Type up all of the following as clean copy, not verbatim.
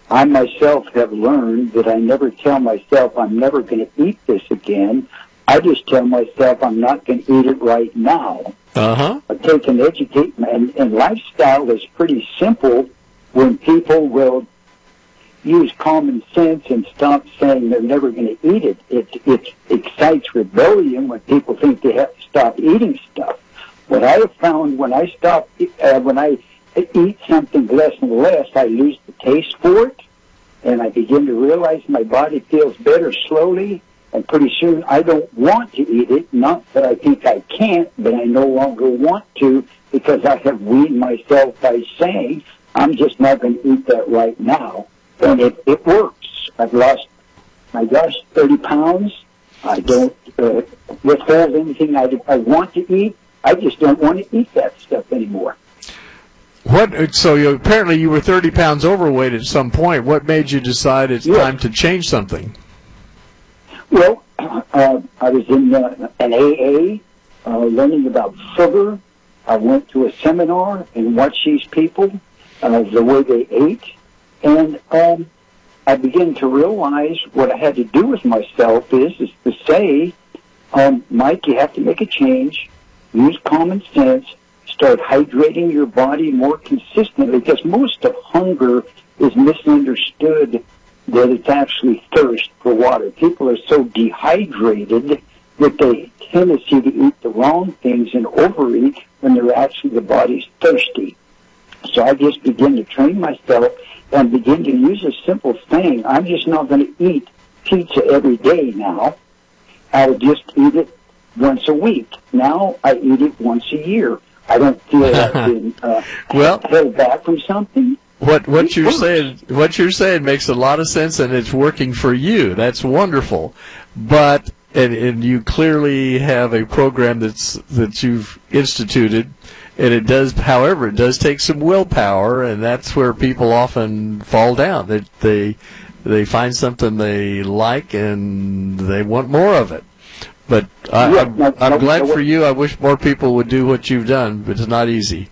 I myself have learned that I never tell myself I'm never going to eat this again. I just tell myself I'm not going to eat it right now. Uh-huh. I take and educate, and lifestyle is pretty simple when people will use common sense and stop saying they're never going to eat it. It excites rebellion when people think they have to stop eating stuff. What I have found when I eat something less and less, I lose the taste for it, and I begin to realize my body feels better slowly, and pretty soon I don't want to eat it. Not that I think I can't, but I no longer want to because I have weaned myself by saying I'm just not going to eat that right now. And it works. I've lost, my gosh, 30 pounds. I don't withhold anything I want to eat. I just don't want to eat that stuff anymore. So apparently you were 30 pounds overweight at some point. What made you decide it's time to change something? Well, I was in an AA learning about sugar. I went to a seminar and watched these people, the way they ate. And I began to realize what I had to do with myself is to say, Mike, you have to make a change, use common sense, start hydrating your body more consistently, because most of hunger is misunderstood that it's actually thirst for water. People are so dehydrated that they tendency to eat the wrong things and overeat when they're actually the body's thirsty. So I just begin to train myself and begin to use a simple thing. I'm just not going to eat pizza every day now. I'll just eat it once a week. Now I eat it once a year. I don't feel I've been held back from something. What you're saying makes a lot of sense, and it's working for you. That's wonderful. But and you clearly have a program that you've instituted, and it does. However, it does take some willpower, and that's where people often fall down. They find something they like and they want more of it. But I'm glad for you. I wish more people would do what you've done, but it's not easy.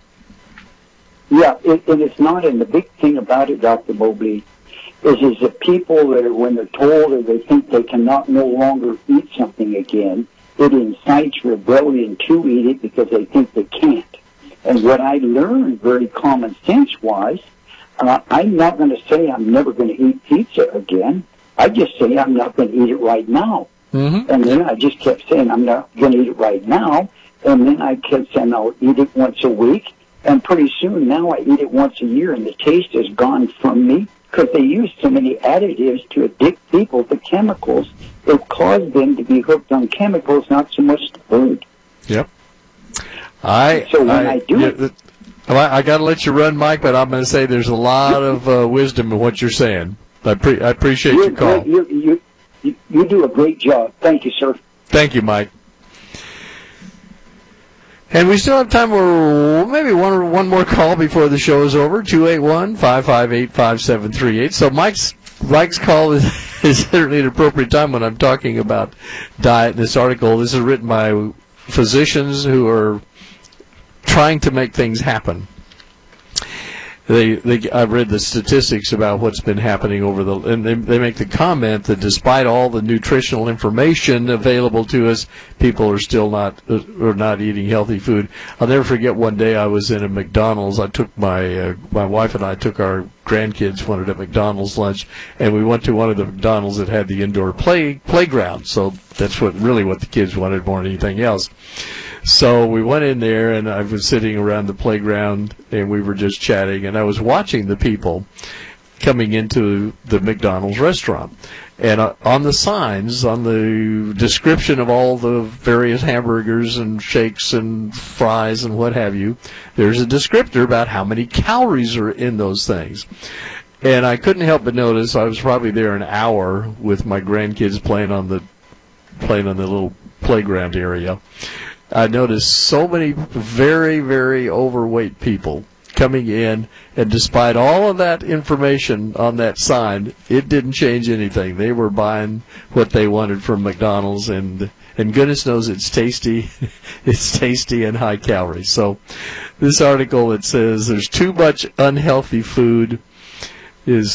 Yeah, and it's not. And the big thing about it, Dr. Mobley, is that people that when they're told or they think they cannot no longer eat something again, it incites rebellion to eat it because they think they can't. And what I learned very common sense-wise, I'm not going to say I'm never going to eat pizza again. I just say I'm not going to eat it right now. Mm-hmm. And then I just kept saying I'm not going to eat it right now. And then I kept saying I'll eat it once a week. And pretty soon now I eat it once a year, and the taste is gone from me because they use so many additives to addict people to chemicals. It caused them to be hooked on chemicals, not so much the food. Yep. I got to let you run, Mike, but I'm going to say there's a lot of wisdom in what you're saying. I appreciate your call. You do a great job. Thank you, sir. Thank you, Mike. And we still have time for maybe one more call before the show is over, 281-558-5738. So Mike's call is certainly an appropriate time when I'm talking about diet. This article, this is written by physicians who are trying to make things happen. I've read the statistics about what's been happening and they make the comment that despite all the nutritional information available to us, people are still not eating healthy food. I'll never forget one day I was in a McDonald's. I took my wife and I took our grandkids, wanted a McDonald's lunch, and we went to one of the McDonald's that had the indoor playground. So that's what the kids wanted more than anything else. So we went in there, and I was sitting around the playground, and we were just chatting, and I was watching the people coming into the McDonald's restaurant. And on the signs, on the description of all the various hamburgers and shakes and fries and what have you, there's a descriptor about how many calories are in those things. And I couldn't help but notice, I was probably there an hour with my grandkids playing on the little playground area. I noticed so many very, very overweight people coming in, and despite all of that information on that sign, it didn't change anything. They were buying what they wanted from McDonald's, and goodness knows it's tasty. It's tasty and high calories. So this article, it says there's too much unhealthy food is